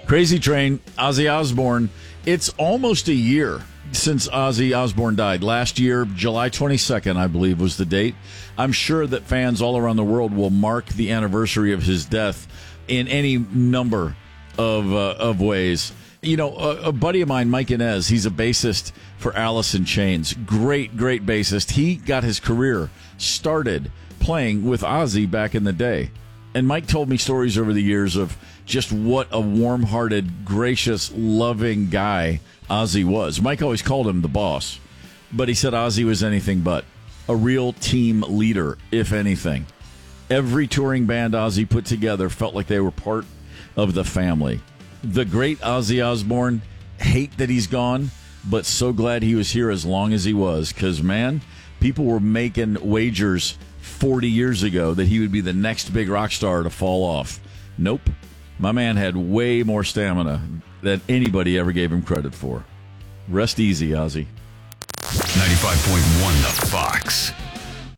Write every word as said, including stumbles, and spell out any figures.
Crazy Train, Ozzy Osbourne. It's almost a year since Ozzy Osbourne died. Last year, July twenty-second, I believe, was the date. I'm sure that fans all around the world will mark the anniversary of his death in any number of uh, of ways. You know, a, a buddy of mine, Mike Inez, he's a bassist for Alice in Chains. Great, great bassist. He got his career started playing with Ozzy back in the day. And Mike told me stories over the years of just what a warm-hearted, gracious, loving guy Ozzy was. Mike always called him the boss, but he said Ozzy was anything but. A real team leader, if anything. Every touring band Ozzy put together felt like they were part of the family. The great Ozzy Osbourne, hate that he's gone, but so glad he was here as long as he was, because, man, people were making wagers forty years ago that he would be the next big rock star to fall off. Nope. My man had way more stamina than anybody ever gave him credit for. Rest easy, Ozzy. ninety-five point one The Fox.